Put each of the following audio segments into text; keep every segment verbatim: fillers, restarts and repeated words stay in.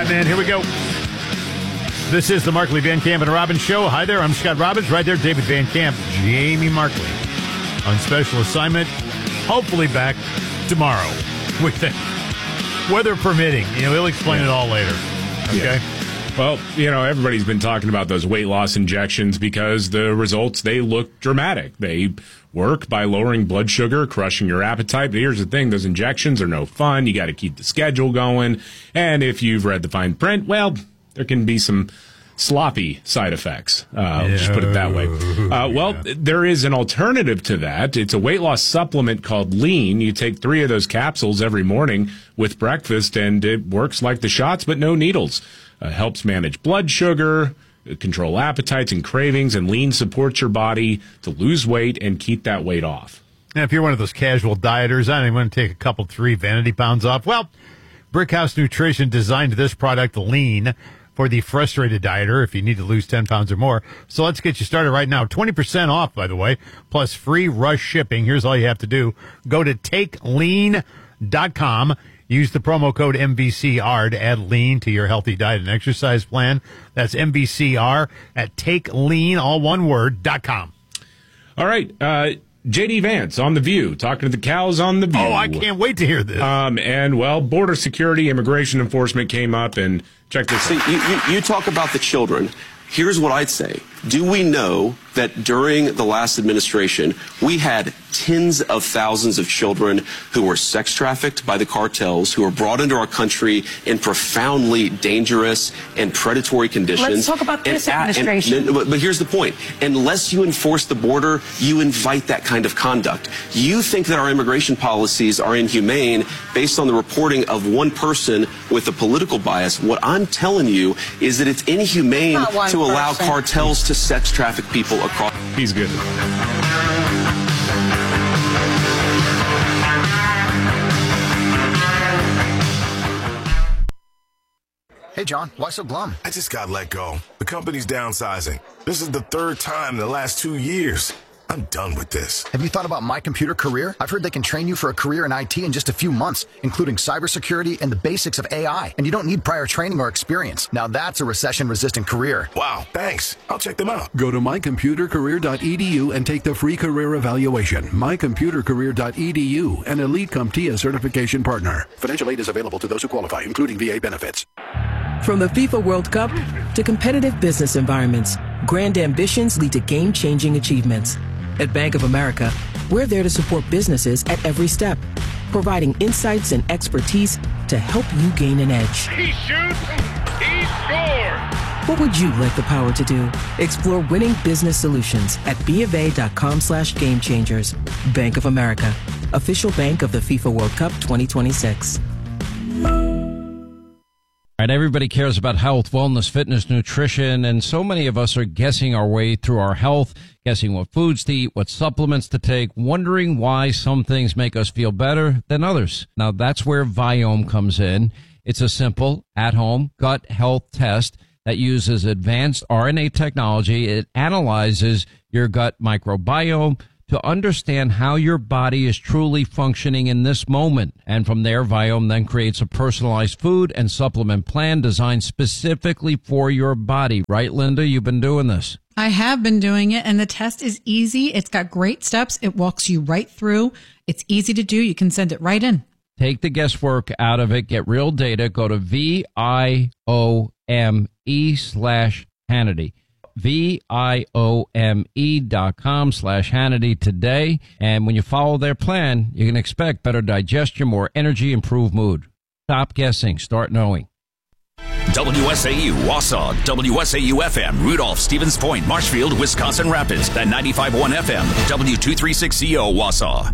right, man, here we go. This is the Markley, Van Camp, and Robbins Show. Hi there, I'm Scott Robbins. Right there, David Van Camp, Jamie Markley on special assignment. Hopefully back tomorrow with it. Weather permitting. You know, he'll explain yeah. it all later. Okay? Yeah. Well, you know, everybody's been talking about those weight loss injections because the results, they look dramatic. They work by lowering blood sugar, crushing your appetite. But here's the thing, those injections are no fun. You got to keep the schedule going. And if you've read the fine print, well, there can be some sloppy side effects. Uh, yeah. Just put it that way. Uh, well, yeah. there is an alternative to that. It's a weight loss supplement called Lean. You take three of those capsules every morning with breakfast, and it works like the shots, but no needles. Uh, helps manage blood sugar, control appetites and cravings, and Lean supports your body to lose weight and keep that weight off. Now, if you're one of those casual dieters, I don't want to take a couple, three vanity pounds off. Well, Brickhouse Nutrition designed this product, Lean, for the frustrated dieter if you need to lose ten pounds or more. So let's get you started right now. twenty percent off, by the way, plus free rush shipping. Here's all you have to do. Go to take lean dot com. Use the promo code M V C R to add Lean to your healthy diet and exercise plan. That's M V C R at take lean, all one word, dot com. All right. Uh, J D Vance on The View, talking to the cows on The View. Oh, I can't wait to hear this. Um, and, well, border security, immigration enforcement came up, and check this See, out. You, you, you talk about the children. Here's what I'd say. Do we know that during the last administration, we had tens of thousands of children who were sex trafficked by the cartels, who were brought into our country in profoundly dangerous and predatory conditions? Let's talk about this and, administration. And, but, but here's the point. Unless you enforce the border, you invite that kind of conduct. You think that our immigration policies are inhumane based on the reporting of one person with a political bias. What I'm telling you is that it's inhumane to allow person. cartels to sex traffic people across. He's good. Hey, John, why so glum? I just got let go. The company's downsizing. This is the third time in the last two years. I'm done with this. Have you thought about My Computer Career? I've heard they can train you for a career in I T in just a few months, including cybersecurity and the basics of A I. And you don't need prior training or experience. Now that's a recession-resistant career. Wow, thanks. I'll check them out. Go to my computer career dot e d u and take the free career evaluation. my computer career dot e d u, an Elite CompTIA certification partner. Financial aid is available to those who qualify, including V A benefits. From the FIFA World Cup to competitive business environments, grand ambitions lead to game-changing achievements. At Bank of America, we're there to support businesses at every step, providing insights and expertise to help you gain an edge. He shoots, he scores! What would you like the power to do? Explore winning business solutions at BofA.com slash game changers. Bank of America, official bank of the FIFA World Cup twenty twenty-six. All right, everybody cares about health, wellness, fitness, nutrition, and so many of us are guessing our way through our health, guessing what foods to eat, what supplements to take, wondering why some things make us feel better than others. Now, that's where Viome comes in. It's a simple, at-home gut health test that uses advanced R N A technology. It analyzes your gut microbiome to understand how your body is truly functioning in this moment. And from there, Viome then creates a personalized food and supplement plan designed specifically for your body. Right, Linda? You've been doing this. I have been doing it, and the test is easy. It's got great steps. It walks you right through. It's easy to do. You can send it right in. Take the guesswork out of it. Get real data. Go to V I O M E slash Hannity. V I O M E dot com slash Hannity today. And when you follow their plan, you can expect better digestion, more energy, improved mood. Stop guessing. Start knowing. W S A U, Wausau, W S A U F M, Rudolph, Stevens Point, Marshfield, Wisconsin Rapids, and ninety-five point one F M, W two thirty-six C O, Wausau.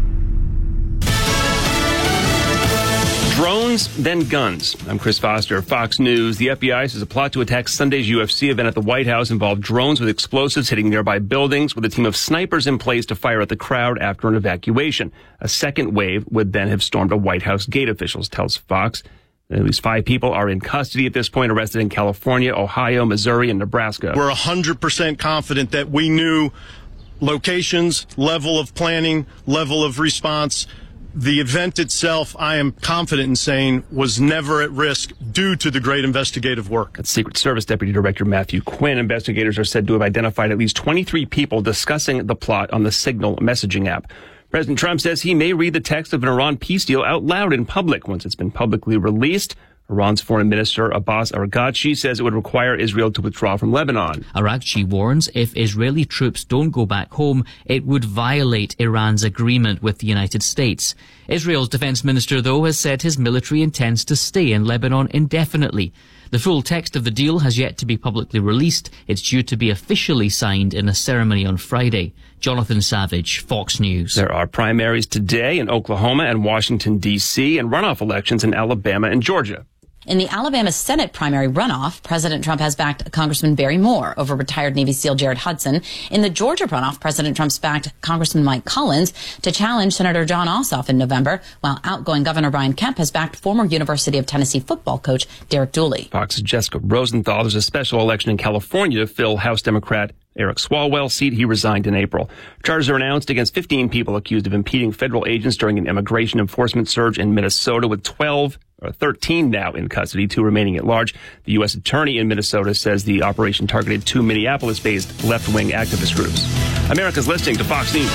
Drones, then guns. I'm Chris Foster, Fox News. The F B I says a plot to attack Sunday's U F C event at the White House involved drones with explosives hitting nearby buildings with a team of snipers in place to fire at the crowd after an evacuation. A second wave would then have stormed a White House gate, officials tells Fox. At least five people are in custody at this point, arrested in California, Ohio, Missouri, and Nebraska. We're one hundred percent confident that we knew locations, level of planning, level of response, the event itself, I am confident in saying, was never at risk due to the great investigative work. That's Secret Service Deputy Director Matthew Quinn. Investigators are said to have identified at least twenty-three people discussing the plot on the Signal messaging app. President Trump says he may read the text of an Iran peace deal out loud in public once it's been publicly released. Iran's Foreign Minister Abbas Araghchi says it would require Israel to withdraw from Lebanon. Araghchi warns if Israeli troops don't go back home, it would violate Iran's agreement with the United States. Israel's defense minister, though, has said his military intends to stay in Lebanon indefinitely. The full text of the deal has yet to be publicly released. It's due to be officially signed in a ceremony on Friday. Jonathan Savage, Fox News. There are primaries today in Oklahoma and Washington, D C, and runoff elections in Alabama and Georgia. In the Alabama Senate primary runoff, President Trump has backed Congressman Barry Moore over retired Navy SEAL Jared Hudson. In the Georgia runoff, President Trump's backed Congressman Mike Collins to challenge Senator John Ossoff in November, while outgoing Governor Brian Kemp has backed former University of Tennessee football coach Derek Dooley. Fox's Jessica Rosenthal. There's a special election in California to fill House Democrat Eric Swalwell's seat. He resigned in April. Charges are announced against fifteen people accused of impeding federal agents during an immigration enforcement surge in Minnesota, with twelve or thirteen now in custody, two remaining at large. The U S attorney in Minnesota says the operation targeted two Minneapolis-based left-wing activist groups. America's listening to Fox News.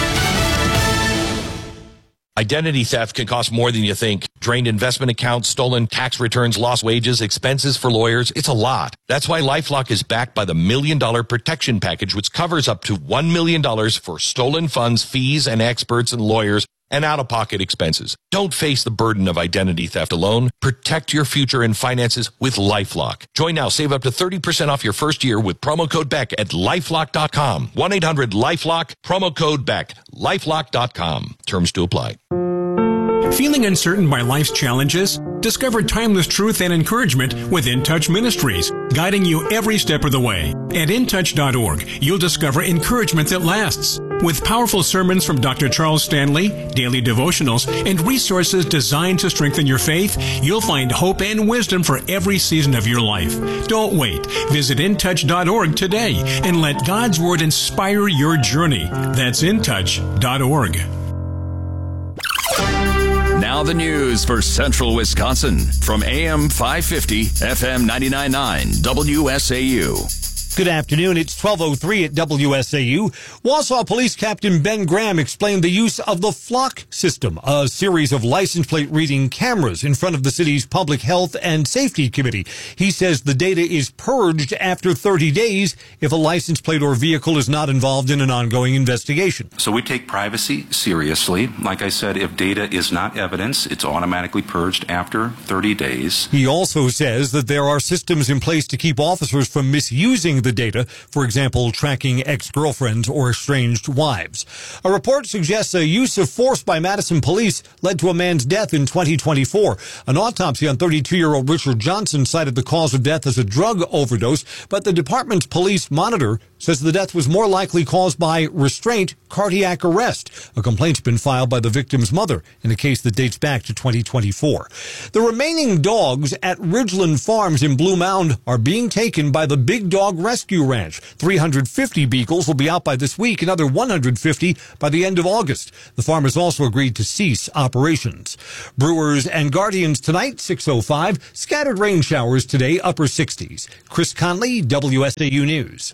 Identity theft can cost more than you think. Drained investment accounts, stolen tax returns, lost wages, expenses for lawyers. It's a lot. That's why LifeLock is backed by the Million Dollar Protection Package, which covers up to one million dollars for stolen funds, fees, and experts and lawyers, and out-of-pocket expenses. Don't face the burden of identity theft alone. Protect your future and finances with LifeLock. Join now. Save up to thirty percent off your first year with promo code Beck at LifeLock dot com. one eight hundred LifeLock, promo code Beck. LifeLock dot com. Terms to apply. Feeling uncertain by life's challenges? Discover timeless truth and encouragement with In Touch Ministries, guiding you every step of the way. At in touch dot org, you'll discover encouragement that lasts. With powerful sermons from Doctor Charles Stanley, daily devotionals, and resources designed to strengthen your faith, you'll find hope and wisdom for every season of your life. Don't wait. Visit in touch dot org today and let God's Word inspire your journey. That's in touch dot org. Now the news for Central Wisconsin from A M five fifty, F M ninety-nine point nine, W S A U. Good afternoon. It's twelve oh three at W S A U. Wausau Police Captain Ben Graham explained the use of the Flock system, a series of license plate reading cameras in front of the city's Public Health and Safety Committee. He says the data is purged after thirty days if a license plate or vehicle is not involved in an ongoing investigation. So we take privacy seriously. Like I said, if data is not evidence, it's automatically purged after thirty days. He also says that there are systems in place to keep officers from misusing the data, for example, tracking ex-girlfriends or estranged wives. A report suggests a use of force by Madison police led to a man's death in twenty twenty-four. An autopsy on thirty-two-year-old Richard Johnson cited the cause of death as a drug overdose, but the department's police monitor says the death was more likely caused by restraint, cardiac arrest. A complaint's been filed by the victim's mother in a case that dates back to twenty twenty-four. The remaining dogs at Ridgeland Farms in Blue Mound are being taken by the Big Dog Rescue Ranch. three hundred fifty beagles will be out by this week, another one hundred fifty by the end of August. The farm has also agreed to cease operations. Brewers and Guardians tonight, six oh five. Scattered rain showers today, upper sixties. Chris Conley, W S A U News.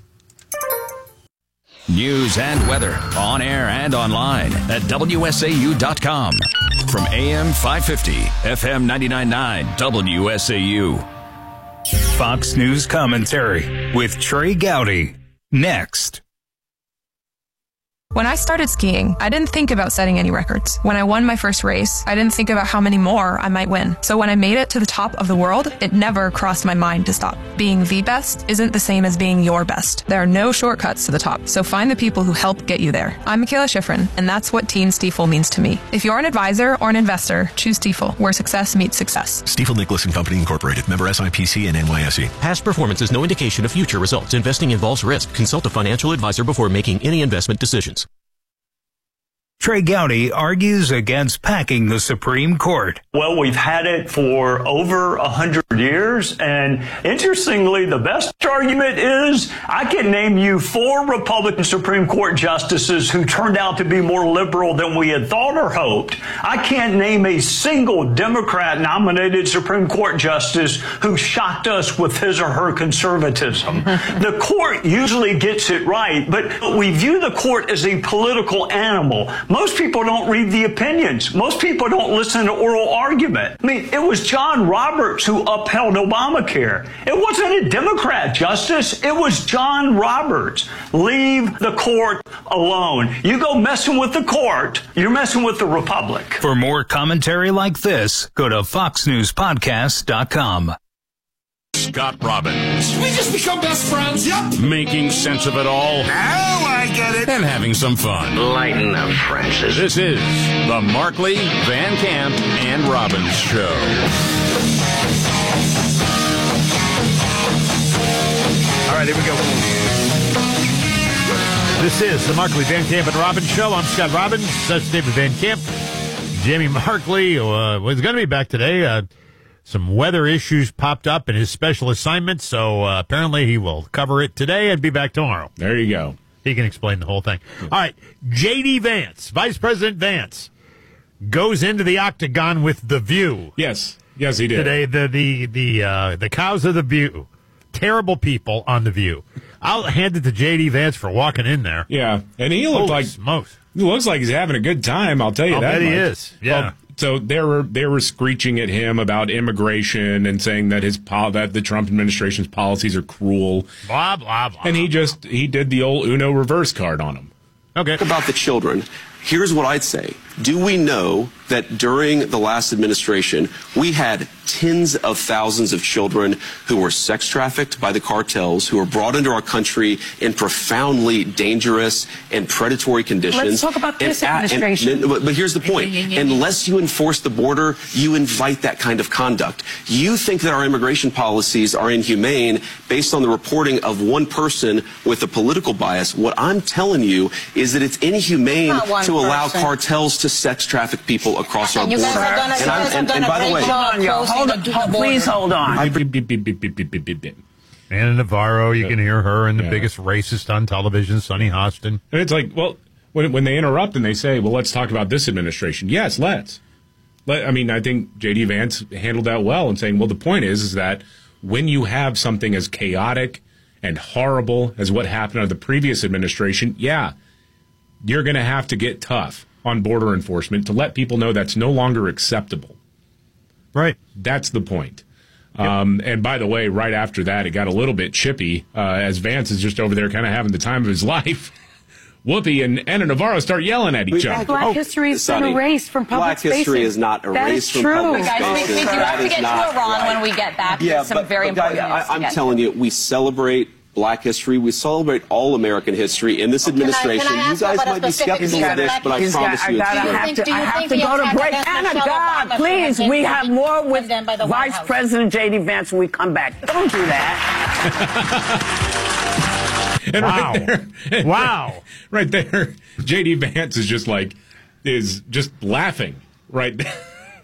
News and weather on air and online at W S A U dot com. From A M five fifty, F M ninety-nine point nine, W S A U. Fox News commentary with Trey Gowdy. Next. When I started skiing, I didn't think about setting any records. When I won my first race, I didn't think about how many more I might win. So when I made it to the top of the world, it never crossed my mind to stop. Being the best isn't the same as being your best. There are no shortcuts to the top, so find the people who help get you there. I'm Michaela Schifrin, and that's what Team Stiefel means to me. If you're an advisor or an investor, choose Stiefel, where success meets success. Stiefel Nicholas and Company Incorporated, member S I P C and N Y S E. Past performance is no indication of future results. Investing involves risk. Consult a financial advisor before making any investment decisions. Trey Gowdy argues against packing the Supreme Court. Well, we've had it for over a hundred. years. And interestingly, the best argument is I can name you four Republican Supreme Court justices who turned out to be more liberal than we had thought or hoped. I can't name a single Democrat nominated Supreme Court justice who shocked us with his or her conservatism. The court usually gets it right, but we view the court as a political animal. Most people don't read the opinions. Most people don't listen to oral argument. I mean, it was John Roberts who upheld Obamacare. It wasn't a Democrat justice. It was John Roberts. Leave the court alone. You go messing with the court, you're messing with the republic. For more commentary like this, go to fox news podcast dot com. Scott Robbins. We just become best friends, yep. Making sense of it all. Now I get it. And having some fun. Lighten up, Francis. This is the Markley, Van Camp, and Robbins Show. All right, here we go. This is the Markley, Van Camp, and Robbins Show. I'm Scott Robbins. That's David Van Camp. Jamie Markley uh, was going to be back today. Uh, some weather issues popped up in his special assignment, so uh, apparently he will cover it today and be back tomorrow. There you go. He can explain the whole thing. All right, J D. Vance, Vice President Vance, goes into the octagon with The View. Yes, yes, he did. Today, the the the uh, the cows of The View. Terrible people on The View. I'll hand it to J D. Vance for walking in there. Yeah, and he looked Holy like smokes. He looks like he's having a good time. I'll tell you I'll that. bet much. he is. Yeah. Well, so they were they were screeching at him about immigration and saying that his pol- that the Trump administration's policies are cruel. Blah blah blah. And he just he did the old Uno reverse card on him. Okay. About the children, here's what I'd say. Do we know that during the last administration, we had tens of thousands of children who were sex trafficked by the cartels, who were brought into our country in profoundly dangerous and predatory conditions? Let's talk about this and, administration. And, but, but here's the point. Unless you enforce the border, you invite that kind of conduct. You think that our immigration policies are inhumane based on the reporting of one person with a political bias. What I'm telling you is that it's inhumane to allow person. cartels to sex traffic people across our You border. guys have done a- you and, I'm- guys have and, done and a by the great way, job Hold on, closing hold the on. border. Please hold on. I, beep, beep, beep, beep, beep, beep, beep, beep. Anna Navarro, you can hear her and the Yeah. biggest racist on television, Sonny Hostin. And it's like, well, when when they interrupt and they say, well, let's talk about this administration. Yes, let's. Let, I mean, I think J D. Vance handled that well in saying, well, the point is, is that when you have something as chaotic and horrible as what happened under the previous administration, yeah, you're going to have to get tough on border enforcement to let people know that's no longer acceptable. Right. That's the point. Yep. Um, and by the way, right after that, it got a little bit chippy uh, as Vance is just over there kind of having the time of his life. Whoopi and Anna Navarro start yelling at each other. Black history has been Sonny, erased from public Black spaces. history is not That is erased from true. public Guys, we, spaces. we do That have to is get to not Iran right. when we get back. Yeah, There's some but, very but guys, important news I, to I'm get telling you, we celebrate Black history. We celebrate all American history. In this administration, can I you ask you guys about a might be specific skeptical of this, but I He's got- promise you I it's gotta true. have to, Do you I have think to the go to attack break. against Anna, Michelle God, Obama please, should have we been have more with condemned by the White Vice House? President J D. Vance when we come back. Don't do that. And Wow. right there, Wow. right there, J D. Vance is just like, is just laughing right there.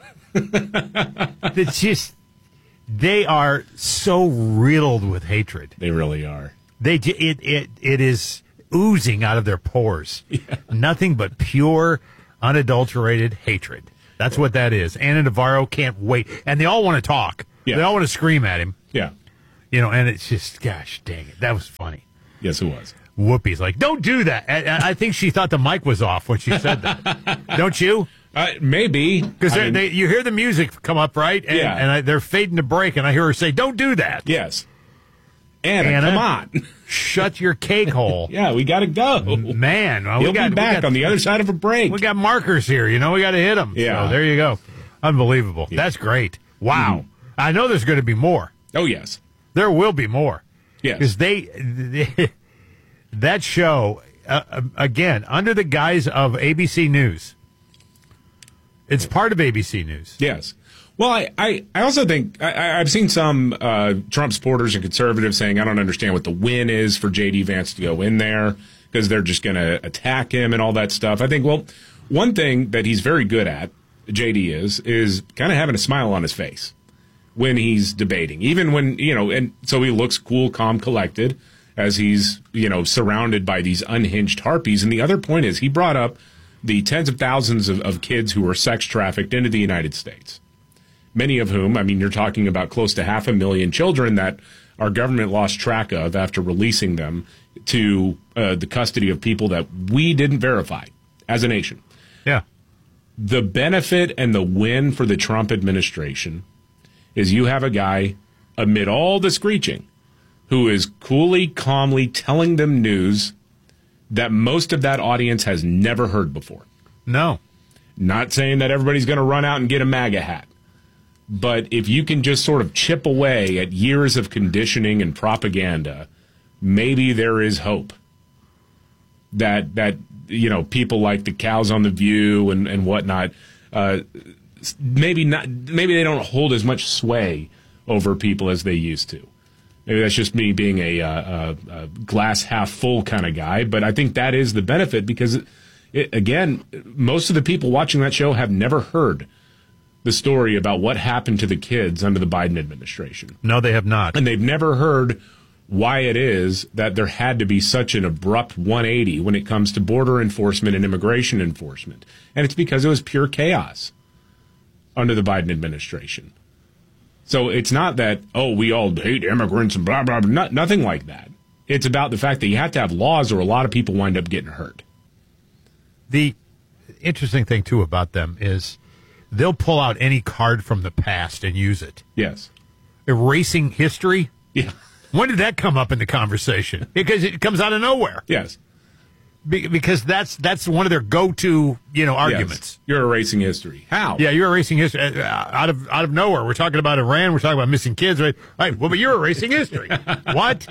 It's just, they are so riddled with hatred. They really are. They j- it it it is oozing out of their pores. Nothing but pure, unadulterated hatred. That's what that is. Anna Navarro can't wait, and they all want to talk. Yeah. They all want to scream at him. Yeah. You know, and it's just, gosh dang it, that was funny. Yes, it was. Whoopi's like, don't do that. I, I think she thought the mic was off when she said that. Don't you? Uh, maybe. Because I mean, they, you hear the music come up, right? And, Yeah. and I, they're fading to break, and I hear her say, don't do that. Yes. Anna, Anna, come on. Shut your cake hole. Yeah, we got to go. Man, well, He'll we got, be back we got, on the other side of a break. We got markers here. You know, we got to hit them. Yeah. So there you go. Unbelievable. Yeah. That's great. Wow. Mm-hmm. I know there's going to be more. Oh, yes. There will be more. Yes. Because they, they, that show, uh, again, under the guise of A B C News, it's part of A B C News. Yes. Well, I, I, I also think I, I've seen some uh, Trump supporters and conservatives saying, I don't understand what the win is for J D. Vance to go in there because they're just going to attack him and all that stuff. I think, well, one thing that he's very good at, J D is, is kind of having a smile on his face. when he's debating, even when, you know, and so he looks cool, calm, collected as he's, you know, surrounded by these unhinged harpies. And the other point is he brought up the tens of thousands of, of kids who were sex trafficked into the United States, many of whom, I mean, you're talking about close to half a million children that our government lost track of after releasing them to uh, the custody of people that we didn't verify as a nation. Yeah. The benefit and the win for the Trump administration is you have a guy, amid all the screeching, who is coolly, calmly telling them news that most of that audience has never heard before. No. Not saying that everybody's going to run out and get a MAGA hat. But if you can just sort of chip away at years of conditioning and propaganda, maybe there is hope that, that you know, people like the cows on The View and, and whatnot, uh, maybe not. Maybe they don't hold as much sway over people as they used to. Maybe that's just me being a, uh, a, a glass half full kind of guy, but I think that is the benefit because, it, it, again, most of the people watching that show have never heard the story about what happened to the kids under the Biden administration. No, they have not. And they've never heard why it is that there had to be such an abrupt one eighty when it comes to border enforcement and immigration enforcement. And it's because it was pure chaos under the Biden administration. So it's not that, oh, we all hate immigrants and blah, blah, blah. Not, nothing like that. It's about the fact that you have to have laws or a lot of people wind up getting hurt. The interesting thing, too, about them is they'll pull out any card from the past and use it. Yes. Erasing history? Yeah. When did that come up in the conversation? Because it comes out of nowhere. Yes. Be- because that's that's one of their go-to, you know, arguments. Yes. You're erasing history. How? Yeah, you're erasing history uh, out of out of nowhere. We're talking about Iran. We're talking about missing kids. Right? Right. Well, but you're erasing history. What?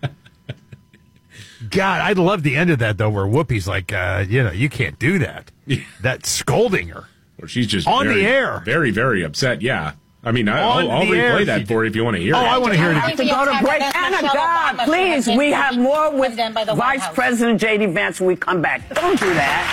God, I love the end of that though, where Whoopi's like, uh, you know, you can't do that. That's scolding her. Or she's just on very, the air, very, very upset. Yeah. I mean, I, I'll, I'll replay air, that for you if you want to hear oh, it. Oh, I want to hear it. I have to go to break. Anna, God, please, we have more with Vice President J D. Vance when we come back. Don't do that.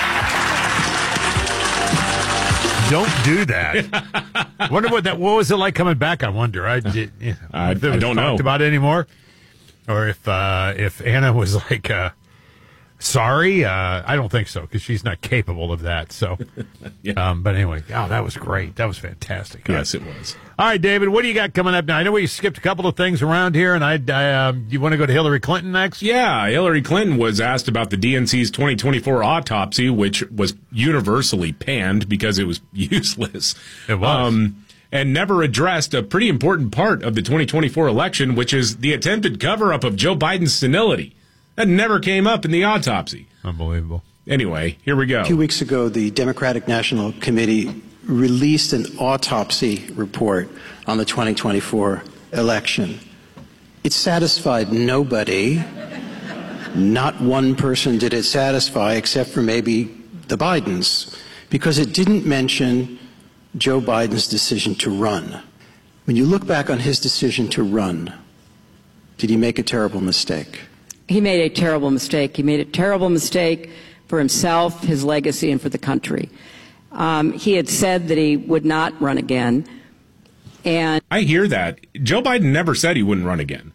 Don't do that. Wonder what that. What was it like coming back? I wonder. I, did, you know, I, if it was I don't talked know about it anymore, or if uh, if Anna was like, uh, sorry. Uh, I don't think so because she's not capable of that. So, yeah. um, but anyway, oh, that was great. That was fantastic. Yes, it was. All right, David, what do you got coming up now? I know we skipped a couple of things around here, and I, I um, you want to go to Hillary Clinton next? Yeah, Hillary Clinton was asked about the D N C's twenty twenty-four autopsy, which was universally panned because it was useless. It was. Um, and never addressed a pretty important part of the twenty twenty-four election, which is the attempted cover-up of Joe Biden's senility. That never came up in the autopsy. Unbelievable. Anyway, here we go. A few weeks ago, the Democratic National Committee released an autopsy report on the twenty twenty-four election. It satisfied nobody. Not one person did it satisfy except for maybe the Bidens, because it didn't mention Joe Biden's decision to run. When you look back on his decision to run, did he make a terrible mistake? He made a terrible mistake. He made a terrible mistake for himself, his legacy, and for the country. Um, he had said that he would not run again. And I hear that. Joe Biden never said he wouldn't run again.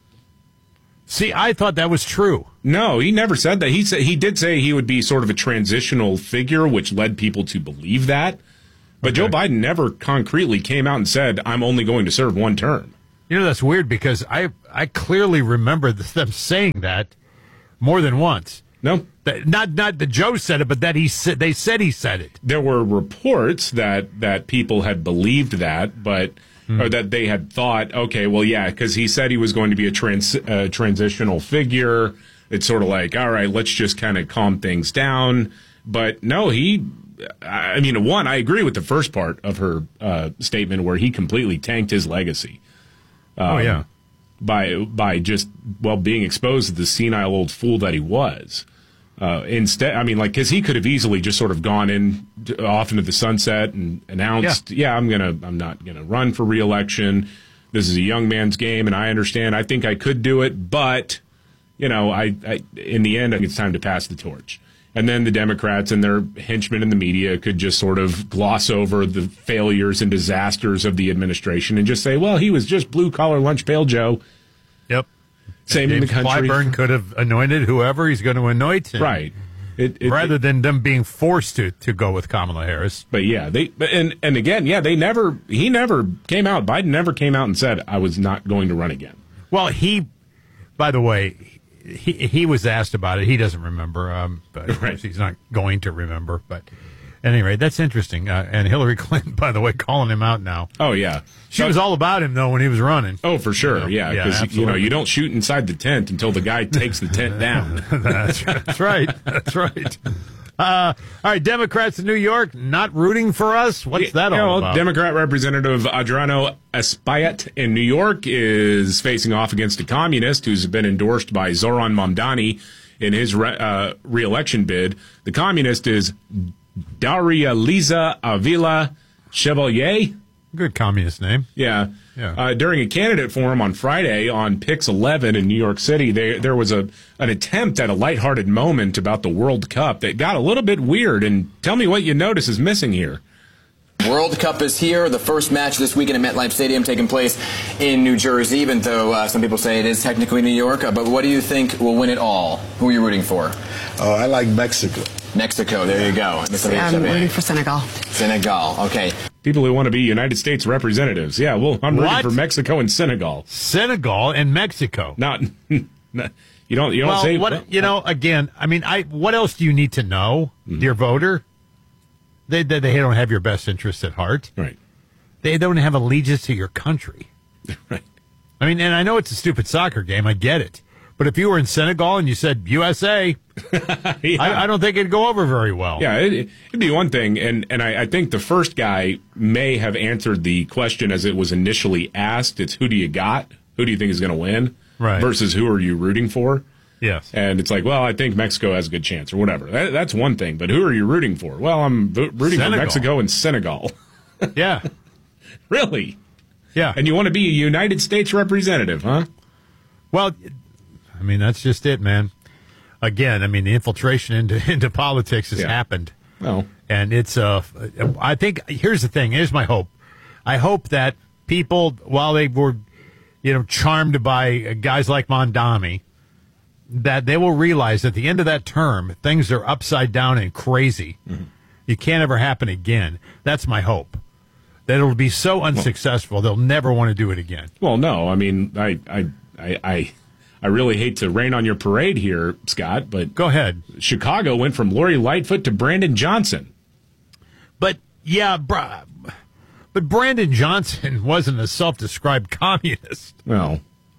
See, I thought that was true. No, he never said that. He said he did say he would be sort of a transitional figure, which led people to believe that. But okay. Joe Biden never concretely came out and said, I'm only going to serve one term. You know, that's weird because I I clearly remember them saying that more than once. No, that, not not that Joe said it, but that he said they said he said it. There were reports that that people had believed that, but mm. or that they had thought, okay, well, yeah, because he said he was going to be a trans uh, transitional figure. It's sort of like, all right, let's just kind of calm things down. But no, he. I mean, one, I agree with the first part of her uh, statement where he completely tanked his legacy. Um, oh, yeah. By by just, well, being exposed to the senile old fool that he was. Uh, instead, I mean, like, because he could have easily just sort of gone in to, off into the sunset and announced, yeah, yeah I'm gonna, I'm not gonna run for re-election. This is a young man's game, and I understand. I think I could do it, but you know, I, I in the end, I think it's time to pass the torch. And then the Democrats and their henchmen in the media could just sort of gloss over the failures and disasters of the administration and just say, well, he was just blue-collar lunch pail Joe. Yep. Same James in the country. Clyburn could have anointed whoever he's going to anoint. And, right. It, it, rather it, than them being forced to, to go with Kamala Harris. But yeah, they and and again, yeah, they never he never came out. Biden never came out and said I was not going to run again. Well, he, by the way, he he was asked about it. He doesn't remember, um, but of course he's not going to remember. But at any rate, that's interesting. Uh, and Hillary Clinton, by the way, calling him out now. Oh yeah, she but, was all about him though when he was running. Oh, for sure, you know? yeah, because yeah, you know you don't shoot inside the tent until the guy takes the tent down. that's, that's right. That's right. Uh, all right, Democrats in New York not rooting for us. What's yeah, that all you know, about? Democrat Representative Adriano Espaillat in New York is facing off against a communist who's been endorsed by Zoran Mamdani in his re- uh, re-election bid. The communist is Daria Liza Avila Chevalier. Good communist name. Yeah. yeah. Uh, during a candidate forum on Friday on Pix eleven in New York City, they, there was a an attempt at a lighthearted moment about the World Cup that got a little bit weird. And tell me what you notice is missing here. World Cup is here. The first match this weekend at MetLife Stadium taking place in New Jersey, even though uh, some people say it is technically New York. Uh, but what do you think will win it all? Who are you rooting for? Oh, I like Mexico. Mexico, there you go. I'm rooting for Senegal. Senegal, okay. People who want to be United States representatives. Yeah, well, I'm rooting What? for Mexico and Senegal. Senegal and Mexico. Not, not you don't you don't well, say what you know. Again, I mean, I what else do you need to know, Mm-hmm. dear voter? They, they they don't have your best interests at heart. Right. They don't have allegiance to your country. Right. I mean, and I know it's a stupid soccer game. I get it. But if you were in Senegal and you said U S A, yeah. I, I don't think it'd go over very well. Yeah, it, it'd be one thing, and and I, I think the first guy may have answered the question as it was initially asked. It's who do you got? Who do you think is going to win? Right. Versus who are you rooting for? Yes. And it's like, well, I think Mexico has a good chance or whatever. That, that's one thing. But who are you rooting for? Well, I'm vo- rooting Senegal. for Mexico and Senegal. Yeah. Really? Yeah. And you want to be a United States representative, huh? Well, I mean, that's just it, man. Again, I mean, the infiltration into into politics has Yeah. happened. Well, and it's uh, I think here's the thing. Here's my hope. I hope that people, while they were, you know, charmed by guys like Mamdani, that they will realize at the end of that term, things are upside down and crazy. Mm-hmm. It can't ever happen again. That's my hope. That it'll be so unsuccessful, they'll never want to do it again. Well, no, I mean, I, I, I, I, I really hate to rain on your parade here, Scott, but go ahead. Chicago went from Lori Lightfoot to Brandon Johnson. But yeah, br- but Brandon Johnson wasn't a self-described communist. Well,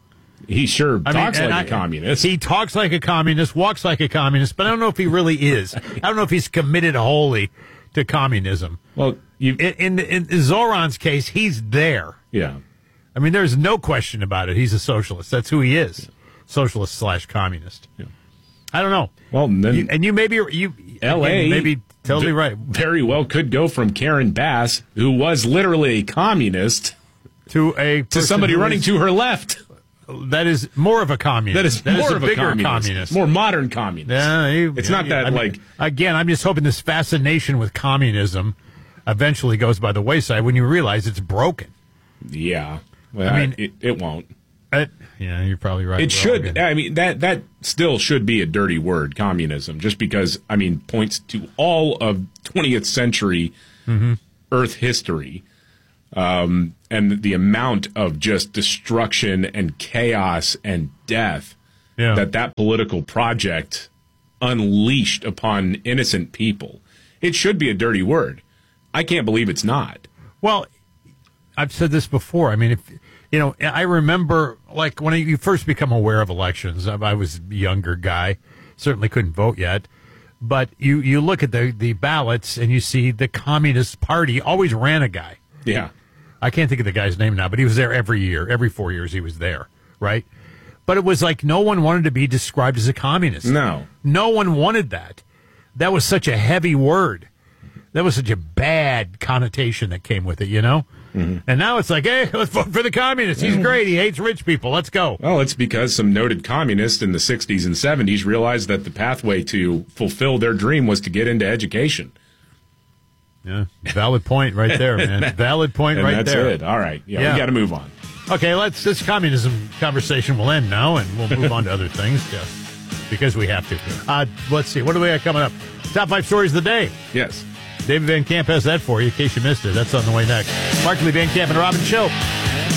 he sure I talks mean, like I, a communist. He talks like a communist, walks like a communist, but I don't know if he really is. I don't know if he's committed wholly to communism. Well, you in, in, in Zoran's case, he's there. Yeah. I mean, there's no question about it. He's a socialist. That's who he is. Socialist slash communist. Yeah. I don't know. Well, and then you, and you maybe you L A maybe totally v- right. Very well could go from Karen Bass, who was literally a communist, to a to somebody running is, to her left. That is more of a communist. That is that more is a of bigger a communist. communist. More modern communist. Yeah, you, it's yeah, not that I mean, like again. I'm just hoping this fascination with communism eventually goes by the wayside when you realize it's broken. Yeah. Well, I mean, it, it won't. It, yeah, you're probably right. It We're should. I mean, that that still should be a dirty word, communism, just because, I mean, points to all of twentieth century mm-hmm. Earth history, um, and the amount of just destruction and chaos and death yeah. that that political project unleashed upon innocent people. It should be a dirty word. I can't believe it's not. Well, I've said this before. I mean, if you know, I remember like when you first become aware of elections. I was a younger guy, certainly couldn't vote yet, but you you look at the the ballots and you see the Communist Party always ran a guy. Yeah, I can't think of the guy's name now, but he was there every year, every four years he was there, right? But it was like no one wanted to be described as a communist. No, no one wanted that. That was such a heavy word. That was such a bad connotation that came with it, you know? Mm-hmm. And now it's like, hey, let's vote for the communist. He's great. He hates rich people. Let's go. Well, it's because some noted communists in the sixties and seventies realized that the pathway to fulfill their dream was to get into education. Yeah, valid point right there, man. Valid point and right that's there. That's it. All right. Yeah, yeah. we got to move on. Okay, let's. This communism conversation will end now, and we'll move on to other things. Yeah, because we have to. Uh, let's see. What do we got coming up? Top five stories of the day. Yes. David Van Camp has that for you in case you missed it. That's on the way next. Markley, Van Camp, and Robbins Show.